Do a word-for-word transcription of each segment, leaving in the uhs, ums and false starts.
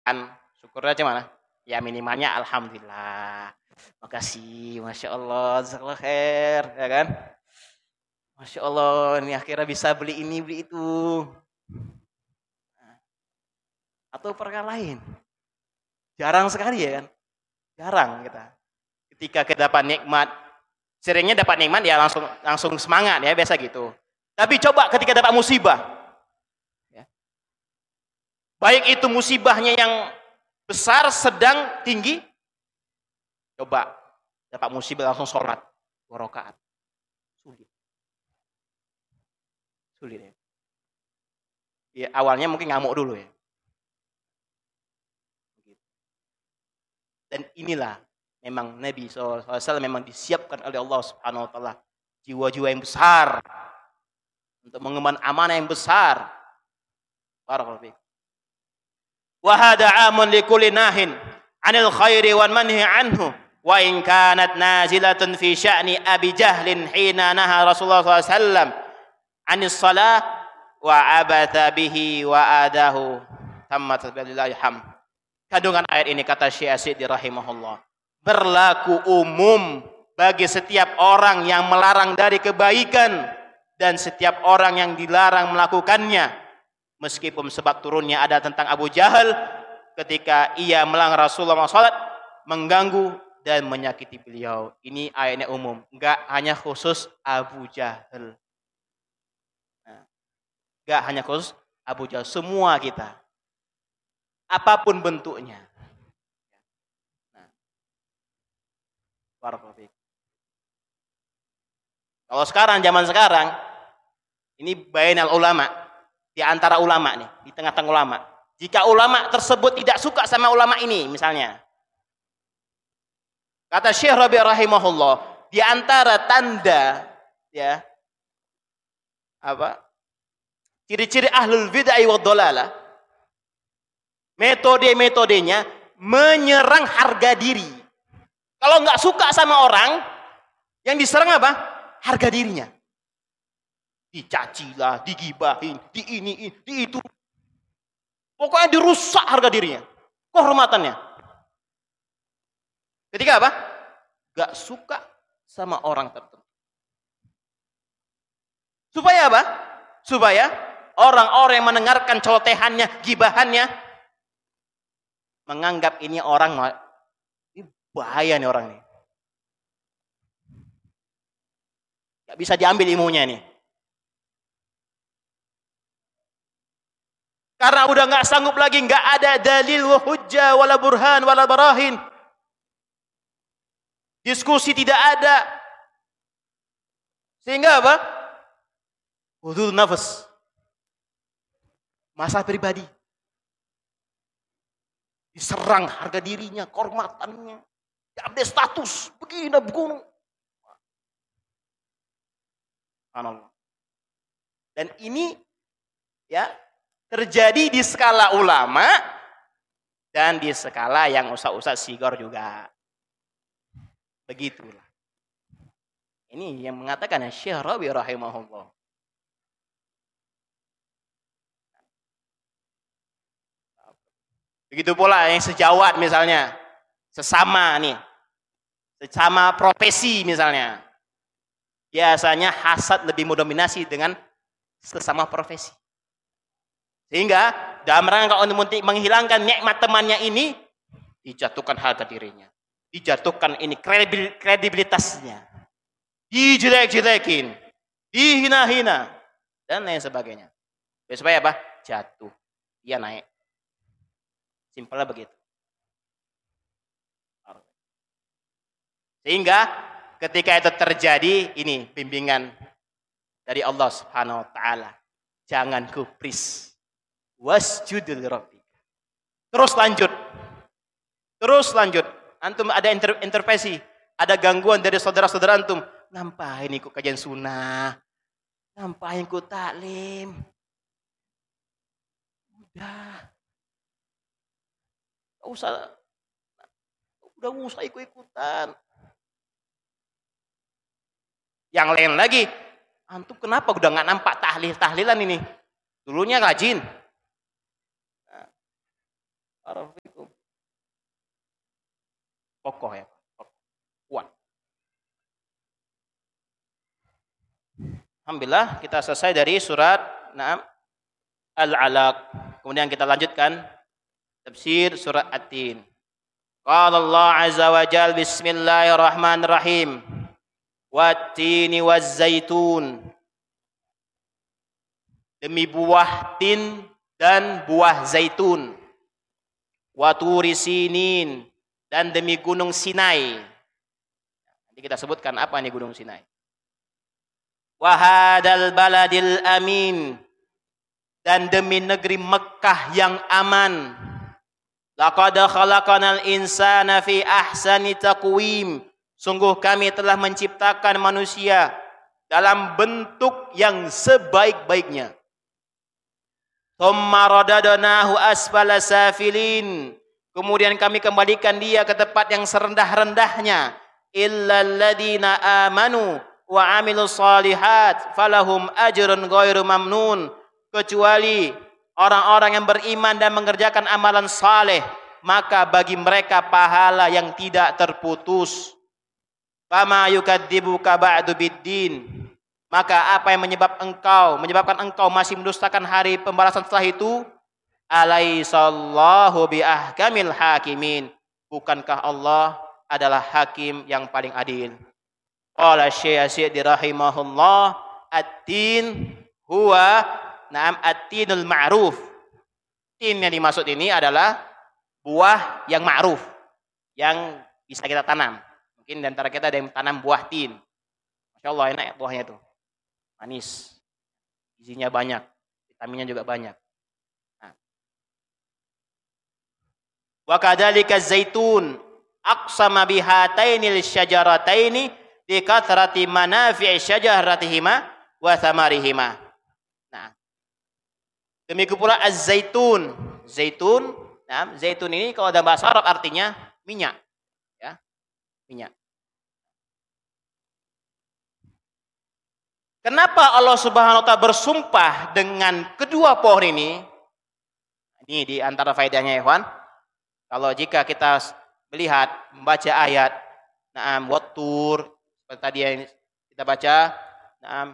Kan syukurnya gimana? Ya minimalnya alhamdulillah. Makasih, masya Allah, jazakallah khair, ya kan? Masya Allah, ini akhirnya bisa beli ini, beli itu. Atau perkara lain. Jarang sekali ya kan? Jarang kita. Ketika kita dapat nikmat, seringnya dapat nikmat ya langsung langsung semangat ya, biasa gitu. Tapi coba ketika dapat musibah, ya. Baik itu musibahnya yang besar, sedang, tinggi, coba dapat musibah langsung sholat dua rakaat. Sulit. Sulit ya. Ya, awalnya mungkin ngamuk dulu ya. Dan inilah memang Nabi shallallahu alaihi wasallam memang disiapkan oleh Allah Subhanahu wa taala jiwa-jiwa yang besar untuk mengemban amanah yang besar. Barakallahu fiik. Wa hada 'amun li kulli nahin 'anil khairi wan manhi anhu wa in kanat nazilatun fi sya'ni Abi Jahlin hina naha Rasulullah sallallahu alaihi wasallam 'anis shalah wa abatha bihi wa adahu tammat billahi hamd. Kandungan ayat ini kata Syekh As-Sa'di rahimahullah berlaku umum bagi setiap orang yang melarang dari kebaikan dan setiap orang yang dilarang melakukannya. Meskipun sebab turunnya ada tentang Abu Jahal ketika ia melarang Rasulullah sholat, mengganggu dan menyakiti beliau. Ini ayatnya umum, enggak hanya khusus Abu Jahal. Nah, enggak hanya khusus Abu Jahal, semua kita. Apapun bentuknya. Nah, kalau sekarang, zaman sekarang, ini bainal ulama, di antara ulama nih, di tengah-tengah ulama. Jika ulama tersebut tidak suka sama ulama ini, misalnya, kata Syekh Rabi' rahimahullah, di antara tanda, ya, apa, ciri-ciri ahlul bid'ah wa dhalalah, metode-metodenya menyerang harga diri. Kalau nggak suka sama orang, yang diserang apa? Harga dirinya. Dicaci lah, digibahin, di ini, di itu. Pokoknya dirusak harga dirinya, kehormatannya. Ketika apa? Nggak suka sama orang tertentu. Supaya apa? Supaya orang-orang yang mendengarkan celotehannya, gibahannya, menganggap ini orang, ini bahaya nih orang nih. Gak bisa diambil ilmunya nih. Karena udah gak sanggup lagi, gak ada dalil wa hujjah wala burhan wala barahin. Diskusi tidak ada. Sehingga apa? Hudud nafas. Masalah pribadi. Diserang harga dirinya, kehormatannya, diambil status, begini, begini. Dan ini ya terjadi di skala ulama dan di skala yang ustaz-ustaz sigor juga. Begitulah. Ini yang mengatakan Syekh Rabi' rahimahullah. Begitu pula yang sejawat misalnya, sesama nih, sesama profesi misalnya. Biasanya hasad lebih mendominasi dengan sesama profesi. Sehingga dalam rangka untuk menghilangkan nikmat temannya ini, dijatuhkan harga dirinya. Dijatuhkan ini kredibilitasnya. Dijelek-jelekin, dihina-hina, dan lain sebagainya. Supaya apa? Jatuh. Dia naik. Simpelnya begitu. Sehingga ketika itu terjadi, ini bimbingan dari Allah Subhanahu wa taala. Jangan gubris. Wasjudul rabbika. Terus lanjut. Terus lanjut. Antum ada inter intervensi, ada gangguan dari saudara-saudara antum. Ngapain ikut kajian sunnah? Ngapain ikut taklim? Udah. Usah, udah usah ikut-ikutan. Yang lain lagi, antum kenapa udah nggak nampak tahlil tahlilan ini? Dulunya rajin, Barakallahu. Kokoh ya. Kuat. Alhamdulillah kita selesai dari surat Naam Al-Alaq. Kemudian kita lanjutkan tafsir surat At-Tin. Qala Allah Azza wa Jalla bismillahirrahmanirrahim. Wat-tini waz-zaitun. Demi buah tin dan buah zaitun. Wa turi sinin, dan demi gunung Sinai. Nanti kita sebutkan apa ini gunung Sinai. Wa hadal baladil amin, dan demi negeri Mekah yang aman. Laqad khalaqanal insana fi ahsani taqwim. Sungguh kami telah menciptakan manusia dalam bentuk yang sebaik-baiknya. Thumma radadnahu asfala safilin. Kemudian kami kembalikan dia ke tempat yang serendah-rendahnya. Illal ladzina amanu wa amilus solihat falahum ajrun ghairu mamnun. Kecuali orang-orang yang beriman dan mengerjakan amalan saleh, maka bagi mereka pahala yang tidak terputus. Fama yukadzibuka ba'du biddin. Maka apa yang menyebab engkau menyebabkan engkau masih mendustakan hari pembalasan setelah itu? Alaihissallahu biahkamil hakimin. Bukankah Allah adalah hakim yang paling adil? Qala Syekh Sa'di rahimahullah, at-tin huwa na'am at-tinul ma'ruf. Tin yang dimaksud ini adalah buah yang ma'ruf, yang bisa kita tanam. Mungkin di antara kita ada yang tanam buah tin. Masya Allah enak ya buahnya itu. Manis. Gizinya banyak. Vitaminnya juga banyak. Nah. Wa kadzalika zaitun aqsama bihatainil syajarataini li kathrati manafi' syajaratihima wa thamarihima. Nah. Demikian pula az-zaitun. Zaitun, nah, zaitun ini kalau dalam bahasa Arab artinya minyak. Ya. Minyak. Kenapa Allah Subhanahu wa taala bersumpah dengan kedua pohon ini? Ini di antara faedahnya, ikhwan. Kalau jika kita melihat membaca ayat na'am wat-tur seperti tadi yang kita baca, na'am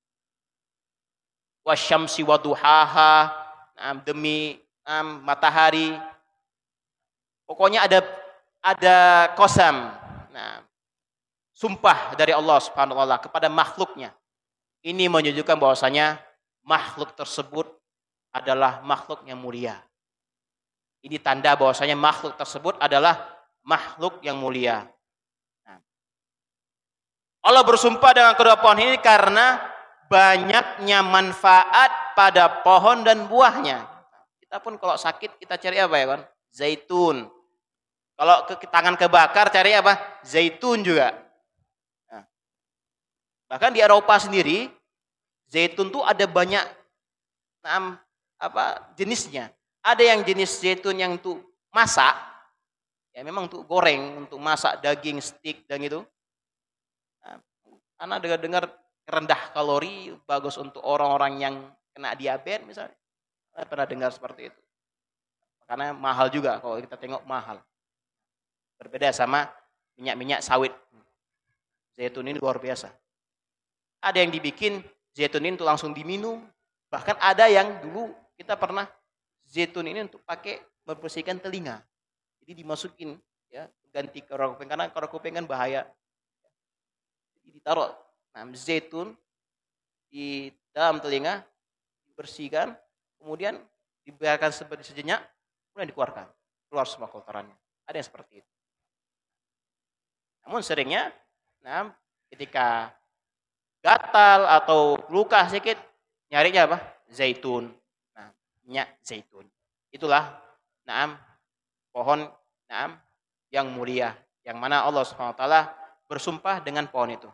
wasyamsi waduhaha, na'am demi na'am matahari. Pokoknya ada ada qasam. Nah, sumpah dari Allah Subhanahu wa taala kepada makhluknya. Ini menunjukkan bahwasanya makhluk tersebut adalah makhluk yang mulia. Ini tanda bahwasanya makhluk tersebut adalah makhluk yang mulia. Nah. Allah bersumpah dengan kedua pohon ini karena banyaknya manfaat pada pohon dan buahnya. Kita pun kalau sakit kita cari apa ya kan? Zaitun. Kalau ke tangan kebakar cari apa? Zaitun juga. Bahkan di Eropa sendiri, zaitun tuh ada banyak nah, apa jenisnya. Ada yang jenis zaitun yang untuk masak, ya memang untuk goreng, untuk masak daging, steak dan gitu. Nah, karena dengar-dengar rendah kalori, bagus untuk orang-orang yang kena diabetes misalnya. Saya pernah dengar seperti itu. Karena mahal juga kalau kita tengok mahal. Berbeda sama minyak-minyak sawit. Zaitun ini luar biasa. Ada yang dibikin zaitun ini untuk langsung diminum. Bahkan ada yang dulu kita pernah zaitun ini untuk pakai membersihkan telinga. Jadi dimasukin ya, ganti kerang kuping karena kerang kuping kan bahaya. Jadi ditaruh nah, zaitun di dalam telinga, dibersihkan, kemudian dibiarkan sejenak, kemudian dikeluarkan. Keluar semua kotorannya. Ada yang seperti itu. Namun seringnya nah, ketika gatal atau luka sedikit, nyarinya apa? Zaitun. Nah, minyak zaitun. Itulah naam pohon naam yang mulia, yang mana Allah Subhanahu wa taala bersumpah dengan pohon itu.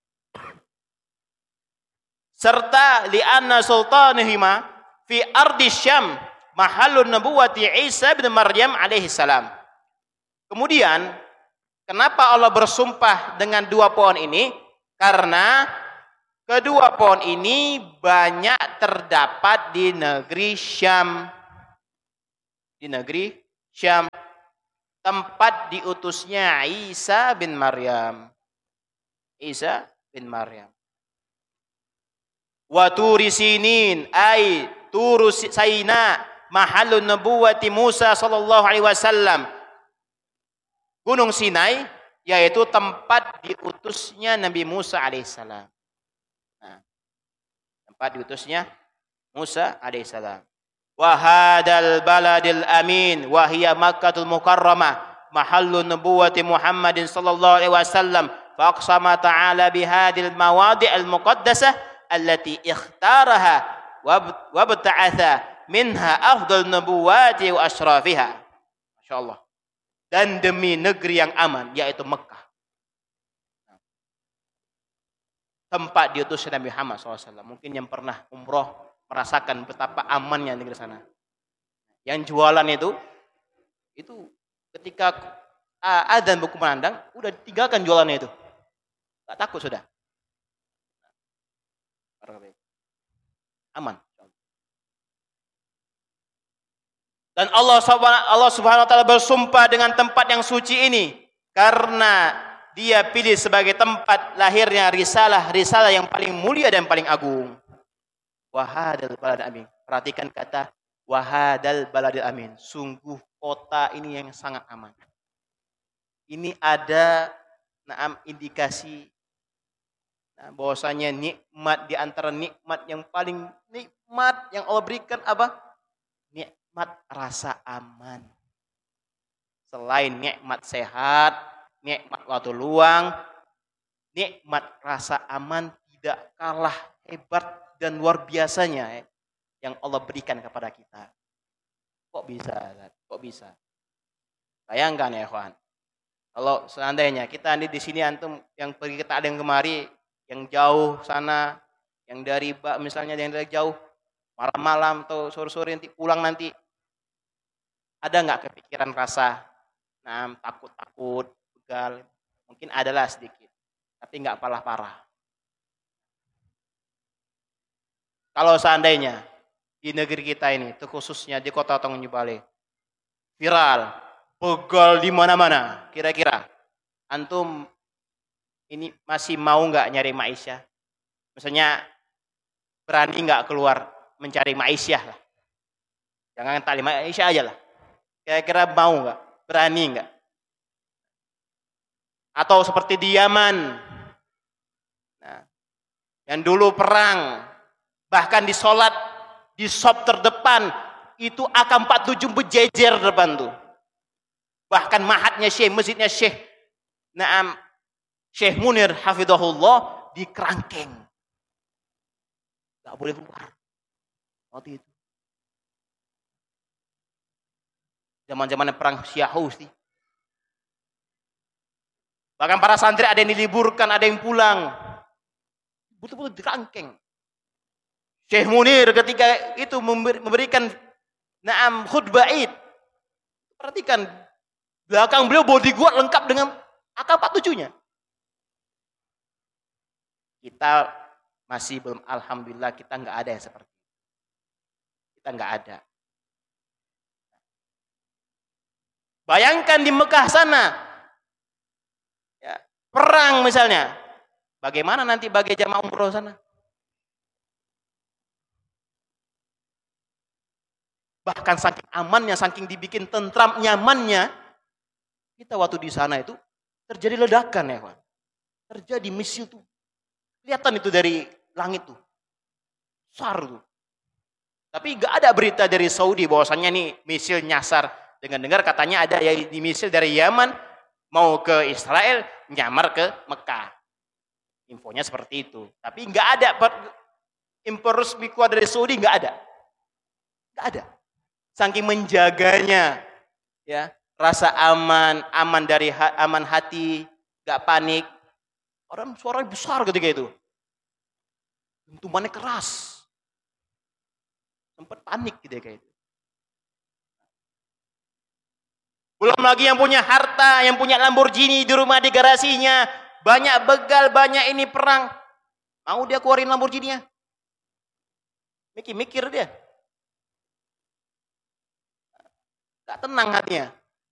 Serta li'anna sultanihima fi ardi Syam mahallun nubuwati Isa bin Maryam alaihi salam. Kemudian kenapa Allah bersumpah dengan dua pohon ini? Karena kedua pohon ini banyak terdapat di negeri Syam. Di negeri Syam, tempat diutusnya Isa bin Maryam. Isa bin Maryam. Wa turi sinin ay turu Saina mahallun nubuwati Musa sallallahu alaihi wasallam. Gunung Sinai yaitu tempat diutusnya Nabi Musa alaihissalam. Nah, tempat diutusnya Musa alaihissalam. Wa hadal baladil amin wa hiya Makkahul Mukarramah mahallun nubuwati Muhammadin sallallahu alaihi wasallam. Fa aqsama ta'ala bihadil mawadi'il muqaddasah allati ikhtaraha wa bta'atha minha afdal nubuwati wa asrafiha. Masyaallah. Dan demi negeri yang aman yaitu Mekah. Tempat diutusnya Nabi Muhammad shallallahu alaihi wasallam. Mungkin yang pernah umroh merasakan betapa amannya negeri sana. Yang jualan itu itu ketika adzan berkumandang udah tinggalkan jualannya itu. Enggak takut sudah. Aman. Dan Allah Subhanahu wa taala bersumpah dengan tempat yang suci ini karena Dia pilih sebagai tempat lahirnya risalah-risalah yang paling mulia dan paling agung. Wahadal baladil amin. Perhatikan kata wahadal baladil amin. Sungguh kota ini yang sangat aman. Ini ada naam indikasi nah, bahwasanya nikmat di antara nikmat yang paling nikmat yang Allah berikan apa? Nikmat rasa aman. Selain nikmat sehat, nikmat waktu luang, nikmat rasa aman tidak kalah hebat dan luar biasanya yang Allah berikan kepada kita. Kok bisa? Kok bisa? Bayangkan ya, kawan. Kalau seandainya kita di sini antum yang pergi ke Ta'lim kemari, yang jauh sana, yang dari misalnya yang dari jauh, malam-malam atau sore-sore nanti pulang nanti, ada nggak kepikiran rasa, nah takut-takut, begal, mungkin adalah sedikit, tapi nggak parah-parah. Kalau seandainya di negeri kita ini, khususnya di kota Tanjung Balai, viral, begal di mana-mana, kira-kira antum ini masih mau nggak nyari ma'isyah? Misalnya berani nggak keluar mencari ma'isyah lah? Jangan tali ma'isyah aja lah. Kira-kira mau nggak? Berani nggak? Atau seperti di Yaman, nah, yang dulu perang, bahkan di sholat di shop terdepan itu A K empat puluh tujuh berjejer depan tuh. Bahkan mahatnya Syekh, masjidnya Syekh Naam Syekh Munir hafizahullah di kerangkeng. Enggak boleh keluar. Waktu itu. Zaman-zaman perang Syiahus sih. Bahkan para santri ada yang diliburkan, ada yang pulang. Betul-betul di kerangkeng. Syekh Munir ketika itu memberikan Naam khutbah Id. Perhatikan belakang beliau bodyguard lengkap dengan A K empat puluh tujuh-nya. Kita masih belum, alhamdulillah kita nggak ada yang seperti itu. Kita nggak ada. Bayangkan di Mekah sana, ya, perang misalnya, bagaimana nanti bagi jamaah umroh sana? Bahkan saking amannya, saking dibikin tentram nyamannya, kita waktu di sana itu terjadi ledakan ya kawan. Terjadi misil tuh. Kelihatan itu dari langit tuh. Besar tuh. Tapi nggak ada berita dari Saudi bahwasannya nih misil nyasar. Dengar-dengar katanya ada yang di misil dari Yaman mau ke Israel, nyamar ke Mekah. Infonya seperti itu. Tapi nggak ada impor resmi keluar dari Saudi, nggak ada. Nggak ada. Saking menjaganya, ya, rasa aman, aman dari aman hati, nggak panik. Orang suaranya besar ketika itu. Dentumannya keras. Sempat panik ketika itu. Belum lagi yang punya harta, yang punya Lamborghini di rumah, di garasinya. Banyak begal, banyak ini perang. Mau dia keluarin Lamborghini-nya? Mikir-mikir dia. Tak tenang hatinya.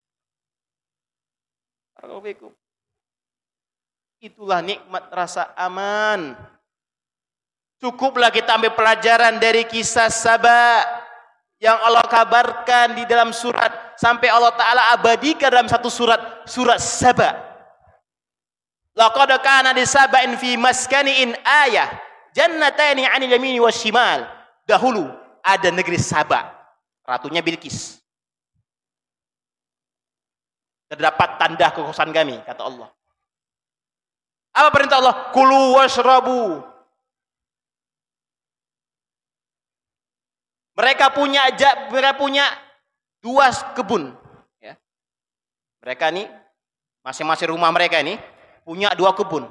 Barakallahu. Itulah nikmat rasa aman. Cukuplah kita ambil pelajaran dari kisah Saba yang Allah kabarkan di dalam surat, sampai Allah Ta'ala abadikan dalam satu surat, surat Saba. Laqad kana di Saba'in fi maskani'in ayah, jannataini 'anil yamini wasyimal. Dahulu ada negeri Saba, ratunya Bilqis. Terdapat tanda kekuasaan kami, kata Allah. Apa perintah Allah? Kulu washrabu. Mereka punya mereka punya dua kebun. Ya. Mereka ini, masing-masing rumah mereka ini punya dua kebun.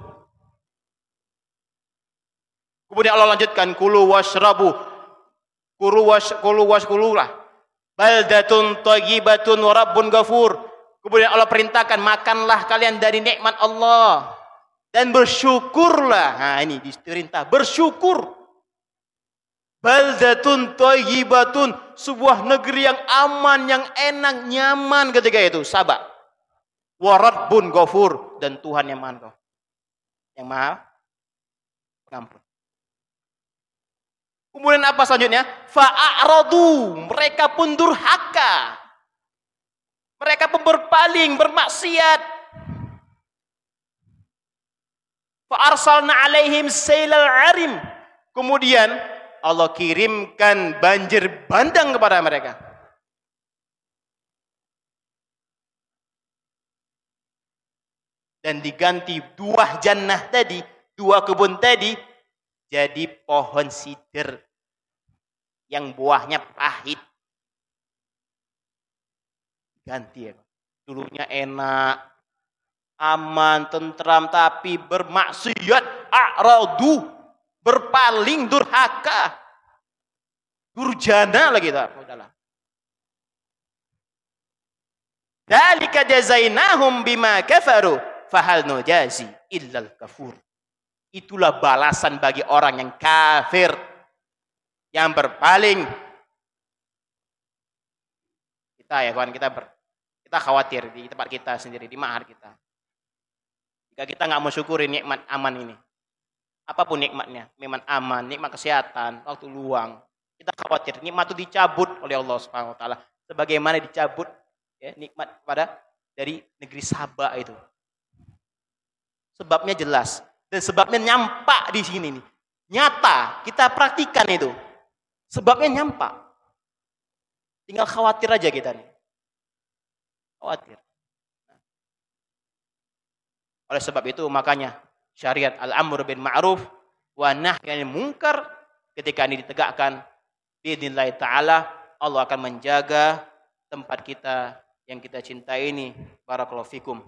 Kemudian Allah lanjutkan, kulu washrabu. Kulu wash kulu washkulu lah. Baldatun thayyibatun wa rabbun ghafur. Kemudian Allah perintahkan, makanlah kalian dari nikmat Allah dan bersyukurlah. Nah, ini diperintah bersyukur. Baldatun thayyibatun, sebuah negeri yang aman, yang enak, nyaman ketika itu, Saba. Wa rabbun ghafur, dan Tuhan yang Maha yang Maha Pengampun. Kemudian apa selanjutnya? Fa'aradu, mereka pun durhaka. Mereka pun berpaling, bermaksiat. Fa'arsalna alaihim sailal arim. Kemudian Allah kirimkan banjir bandang kepada mereka. Dan diganti dua jannah tadi, dua kebun tadi, jadi pohon sidr yang buahnya pahit. Ganti ya. Dulunya enak, aman, tentram, tapi bermaksiat, a'radu, berpaling, durhaka, durjana lagi tak. Udahlah. Dzalika jazainahum bima kafaru fahal nujazi illal kafur. Itulah balasan bagi orang yang kafir, yang berpaling. Kita ya kawan, kita ber, kita khawatir di tempat kita sendiri, di ma'had kita. Jika kita nggak mensyukuri nikmat aman ini, apapun nikmatnya, nikmat aman, nikmat kesehatan, waktu luang, kita khawatir nikmat itu dicabut oleh Allah Subhanahu Wa Taala, sebagaimana dicabut ya, nikmat pada dari negeri Saba itu. Sebabnya jelas dan sebabnya nyampak di sini nih, nyata kita praktikan itu. Sebabnya nyampak. Tinggal khawatir aja kita nih. Khawatir. Oleh sebab itu makanya syariat al-amr bil ma'ruf wa nahy 'anil munkar ketika ini ditegakkan, biidznillah taala Allah akan menjaga tempat kita yang kita cintai ini. Barakallahu fikum.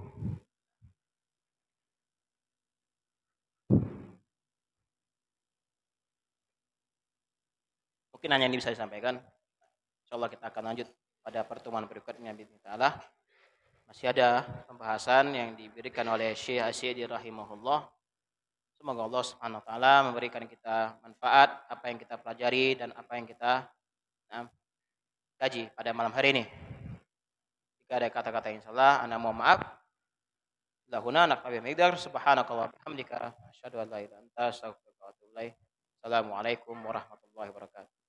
Mungkin hanya ini bisa disampaikan. Insyaallah kita akan lanjut pada pertemuan berikutnya biidznillah taala. Masih ada pembahasan yang diberikan oleh Syekh Asyidi rahimahullah. Semoga Allah Subhanahu wa taala memberikan kita manfaat apa yang kita pelajari dan apa yang kita nah, kaji pada malam hari ini. Jika ada kata-kata yang salah, ana mohon maaf. Lahuna naqabi migdar subhanakallah bihamdika asyhadu an la ilaha illa anta astaghfiruka wa atubu ilaik. Assalamualaikum warahmatullahi wabarakatuh.